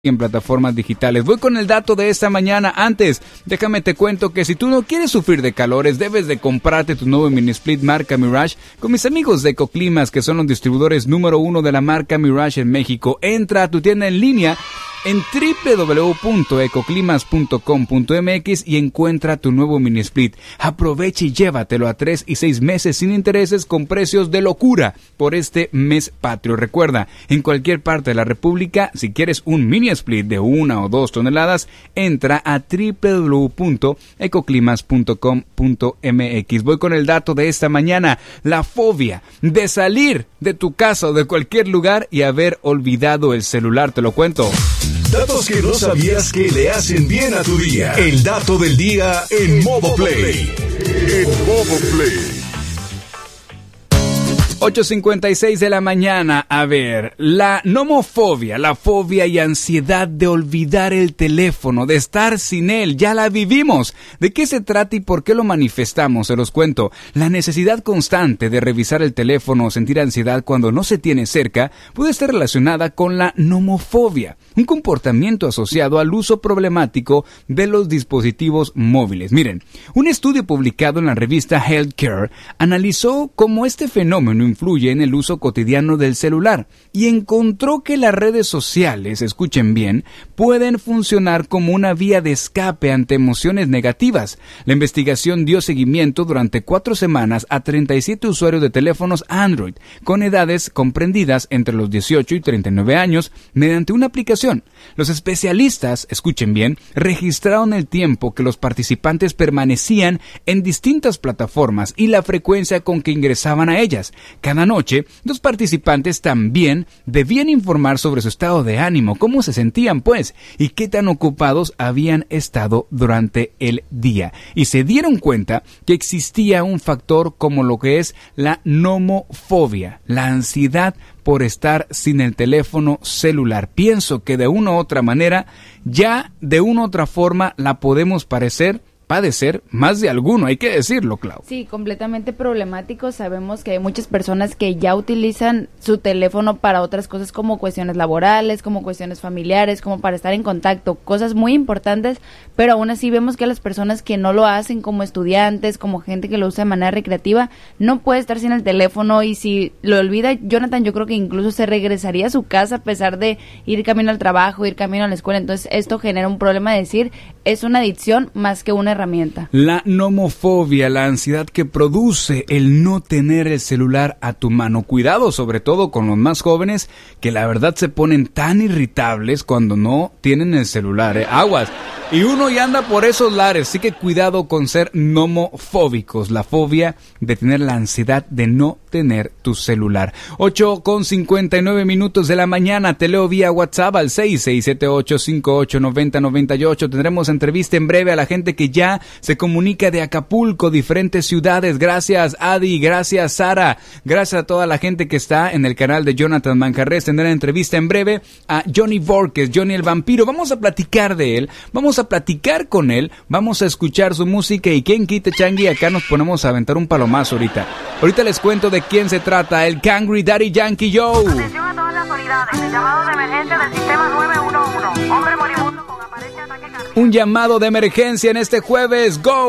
en plataformas digitales. Voy con el dato de esta mañana. Antes, déjame te cuento que si tú no quieres sufrir de calores, debes de comprarte tu nuevo mini split marca Mirage con mis amigos de Ecoclimas, que son los distribuidores número 1 de la marca Mirage en México. Entra a tu tienda en línea en www.ecoclimas.com.mx y encuentra tu nuevo mini split. Aprovecha y llévatelo a 3 y 6 meses sin intereses con precios de locura por este mes patrio. Recuerda, en cualquier parte de la República, si quieres un mini split de 1 o 2 toneladas, entra a www.ecoclimas.com.mx. Voy con el dato de esta mañana. La fobia de salir de tu casa o de cualquier lugar y haber olvidado el celular. Te lo cuento. Datos que no sabías que le hacen bien a tu día. El dato del día en modo play. En modo play. 8:56 de la mañana. A ver, la nomofobia, la fobia y ansiedad de olvidar el teléfono, de estar sin él, ya la vivimos. ¿De qué se trata y por qué lo manifestamos? Se los cuento. La necesidad constante de revisar el teléfono o sentir ansiedad cuando no se tiene cerca puede estar relacionada con la nomofobia, un comportamiento asociado al uso problemático de los dispositivos móviles. Miren, un estudio publicado en la revista Healthcare analizó cómo este fenómeno influye en el uso cotidiano del celular y encontró que las redes sociales, escuchen bien, pueden funcionar como una vía de escape ante emociones negativas. La investigación dio seguimiento durante 4 semanas a 37 usuarios de teléfonos Android con edades comprendidas entre los 18 y 39 años mediante una aplicación. Los especialistas, escuchen bien, registraron el tiempo que los participantes permanecían en distintas plataformas y la frecuencia con que ingresaban a ellas. Cada noche, los participantes también debían informar sobre su estado de ánimo, cómo se sentían, pues, y qué tan ocupados habían estado durante el día. Y se dieron cuenta que existía un factor como lo que es la nomofobia, la ansiedad por estar sin el teléfono celular. Pienso que de una u otra manera, ya de una u otra forma la podemos padecer más de alguno, hay que decirlo, Clau. Sí, completamente problemático. Sabemos que hay muchas personas que ya utilizan su teléfono para otras cosas como cuestiones laborales, como cuestiones familiares, como para estar en contacto, cosas muy importantes, pero aún así vemos que las personas que no lo hacen, como estudiantes, como gente que lo usa de manera recreativa, no puede estar sin el teléfono, y si lo olvida, Jonathan, yo creo que incluso se regresaría a su casa a pesar de ir camino al trabajo, ir camino a la escuela. Entonces esto genera un problema de decir, es una adicción más que una herramienta. La nomofobia, la ansiedad que produce el no tener el celular a tu mano. Cuidado, sobre todo con los más jóvenes, que la verdad se ponen tan irritables cuando no tienen el celular, Aguas. Y uno ya anda por esos lares, así que cuidado con ser nomofóbicos. La fobia de tener la ansiedad de no tener tu celular. 8:59 de la mañana. Te leo vía WhatsApp al 6678589098. Tendremos entrevista en breve a la gente que ya se comunica de Acapulco, diferentes ciudades. Gracias, Adi. Gracias, Sara. Gracias a toda la gente que está en el canal de Jonathan Manjarres. Tendrá entrevista en breve a Johnny Borges, Johnny el Vampiro. Vamos a platicar de él. Vamos a platicar con él, vamos a escuchar su música y quien quite Changi, acá nos ponemos a aventar un palomazo ahorita. Ahorita les cuento de quién se trata, el Cangri Daddy Yankee Joe. Atención a todas las unidades, el llamado de emergencia del sistema 911, hombre moribundo con aparente ataque cardíaco. Un llamado de emergencia en este jueves, go.